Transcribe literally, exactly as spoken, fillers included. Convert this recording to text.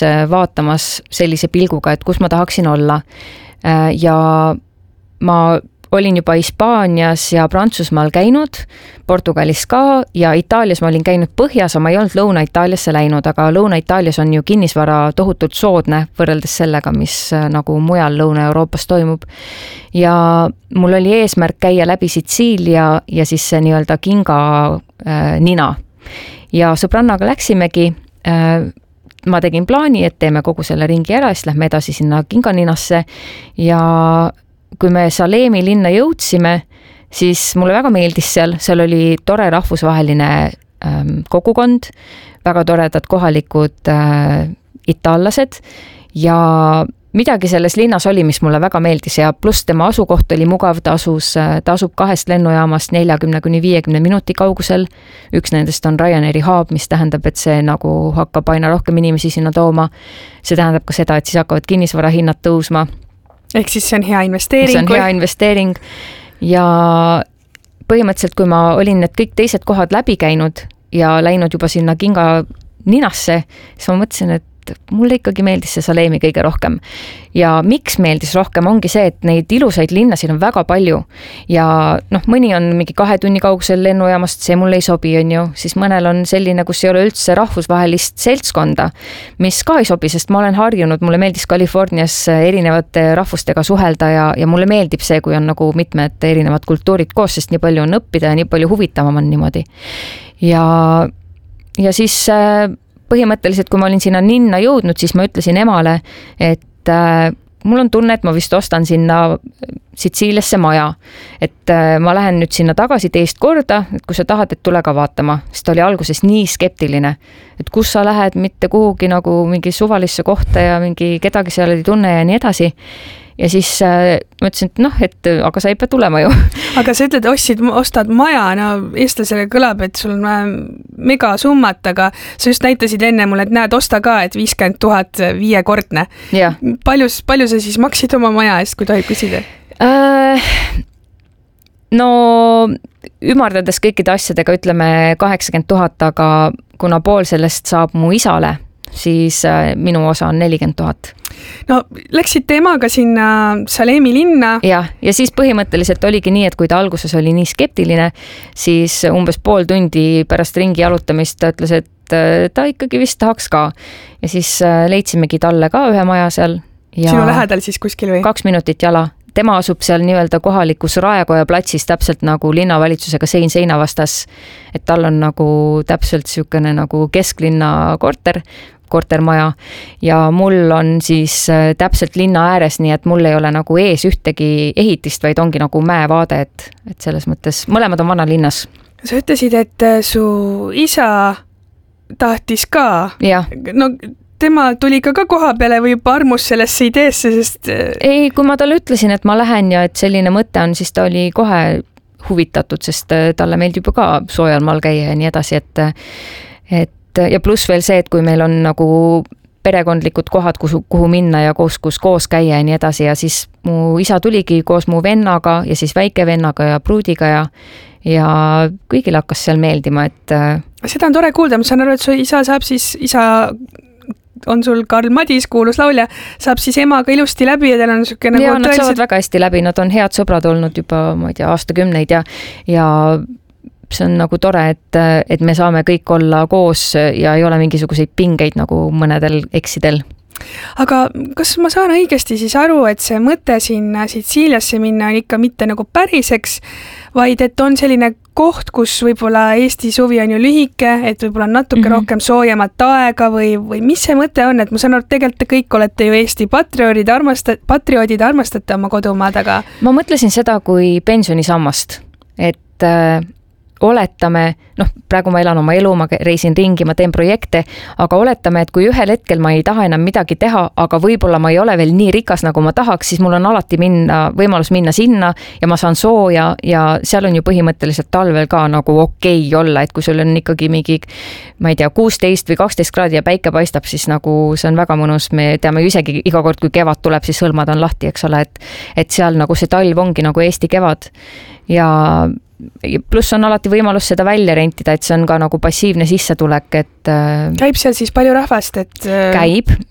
vaatamas sellise pilguga, et kus ma tahaksin olla. Ja ma olin juba Hispaanias ja Prantsusmaal käinud, Portugalis ka ja Itaalias ma olin käinud põhjas, ma ei olnud Lõuna-Itaaliasse läinud, aga Lõuna-Itaalias on ju kinnisvara tohutult soodne võrreldes sellega, mis nagu mujal Lõuna-Euroopas toimub. Ja mul oli eesmärk käia läbi Sitsiilia ja siis see nii-öelda kinga äh, nina. Ja sõbrannaga läksimegi, äh, ma tegin plaani, et teeme kogu selle ringi ära, siis lähme edasi sinna kinganinasse ja kui me Saleemi linna jõudsime, siis mulle väga meeldis seal, seal oli tore rahvusvaheline ähm, kogukond, väga toredad kohalikud äh, itaallased ja midagi selles linnas oli, mis mulle väga meeldis ja pluss tema asukoht oli mugav, ta asus, ta asub kahest lennujaamast neljakümne kuni viiekümne minuti kaugusel. Üks nendest on Ryanairi hub, mis tähendab, et see nagu hakkab aina rohkem inimesi sinna tooma. See tähendab ka seda, et siis hakkavad kinnisvarahinnad tõusma. Ehk siis see on hea investeering. See on hea investeering ja põhimõtteliselt, kui ma olin need kõik teised kohad läbi käinud ja läinud juba sinna kinga ninasse, siis ma mõtlesin, et mulle ikkagi meeldis see Saleemi kõige rohkem. Ja miks meeldis rohkem ongi see, et neid ilusaid linnasid on väga palju ja noh, mõni on mingi kahe tunni kaugusel lennujaamast, see mulle ei sobi, on ju, siis mõnel on selline, kus ei ole üldse rahvusvahelist seltskonda, mis ka ei sobi, sest ma olen harjunud, mulle meeldis Californias erinevate rahvustega suhelda ja, ja mulle meeldib see, kui on nagu mitmed erinevad kultuurid koos, sest nii palju on õppida ja nii palju huvitavam on niimoodi. Ja, ja siis põhimõtteliselt, kui ma olin sinna ninna jõudnud, siis ma ütlesin emale, et äh, mul on tunne, et ma vist ostan sinna Sitsiiliasse maja. Et äh, ma lähen nüüd sinna tagasi teist korda, et kui sa tahad, et tule ka vaatama. Sest ta oli alguses nii skeptiline, et kus sa lähed mitte kuhugi nagu mingi suvalisse kohta ja mingi kedagi seal ei tunne ja nii edasi. Ja siis äh, ma ütlesin, et noh, et aga sa ei pea tulema ju. Aga sa ütled, ostsid, ostad maja, no eestlasele kõlab, et sul on mega summat, aga sa just näitasid enne mulle, et näed, osta ka, et viiskümmend tuhat viiekordne. Ja. Palju, palju sa siis maksid oma maja eest, kui tohib küsida? Äh, no ümardades kõikide asjadega ütleme kaheksakümmend tuhat, aga kuna pool sellest saab mu isale, siis äh, minu osa on nelikümmend tuhat. No läksite emaga sinna Saleemi linna. Ja, ja siis põhimõtteliselt oligi nii, et kui ta alguses oli nii skeptiline, siis umbes pool tundi pärast ringi jalutamist ta ütles, et ta ikkagi vist tahaks ka. Ja siis leidsimegi talle ka ühe maja seal. Ja sinu lähedal siis kuskil või? Kaks minutit jala. Tema asub seal nii-öelda kohalikus Raekoja platsis täpselt nagu linnavalitsusega sein seina vastas, et tal on nagu täpselt siukene nagu kesklinna korter, kortermaja ja mul on siis täpselt linna ääres, nii et mul ei ole nagu ees ühtegi ehitist, vaid ongi nagu mäevaade, et, et selles mõttes mõlemad on vana linnas. Sa ütlesid, et su isa tahtis ka. Ja. No tema tuli ka ka koha peale või juba armus sellesse ideesse, sest... Ei, kui ma talle ütlesin, et ma lähen ja et selline mõte on, siis ta oli kohe huvitatud, sest talle meeldib ju ka soojal maal käia ja nii edasi, et, et ja pluss veel see, et kui meil on nagu perekondlikud kohad, kuhu, kuhu minna ja koos, kus koos käia ja nii edasi ja siis mu isa tuligi koos mu vennaga ja siis väike vennaga ja pruudiga ja, ja kõigile hakkas seal meeldima, et... Seda on tore kuulda, ma saan aru, et su isa saab siis, isa on sul Karl Madis, kuulus laulja, saab siis emaga ilusti läbi ja teil on niisugune... Ja nad tõeliselt... saavad väga hästi läbi, nad on head sõbrad olnud juba, ma ei tea, aastakümneid ja, ja see on nagu tore, et, et me saame kõik olla koos ja ei ole mingisuguseid pingeid nagu mõnedel eksidel. Aga kas ma saan õigesti siis aru, et see mõte sinna Sitsiiliasse minna on ikka mitte nagu päriseks, vaid et on selline koht, kus võib-olla Eesti suvi on ju lühike, et võib-olla on natuke mm-hmm. rohkem soojemat aega või, või mis see mõte on, et ma saan aru, et tegelikult te kõik olete ju Eesti patrioodid, armastate, patrioodid armastate oma kodumaad, aga... Ma mõtlesin seda kui pensionisammast, et äh, oletame, noh, praegu ma elan oma elu, ma reisin ringi, ma teen projekte, aga oletame, et kui ühel hetkel ma ei taha enam midagi teha, aga võib-olla ma ei ole veel nii rikas, nagu ma tahaks, siis mul on alati minna, võimalus minna sinna ja ma saan sooja ja seal on ju põhimõtteliselt talvel ka nagu okei olla, et kui sul on ikkagi mingi, ma ei tea, kuusteist või kaksteist kraadi ja päike paistab, siis nagu see on väga mõnus, me teame ju isegi iga kord, kui kevad tuleb, siis hõlmad on lahti, eks ole, et, et seal nagu see talv ongi nagu Eesti kevad ja pluss on alati võimalus seda välja rentida, et see on ka nagu passiivne sissetulek, et... Käib seal siis palju rahvast, et... Käib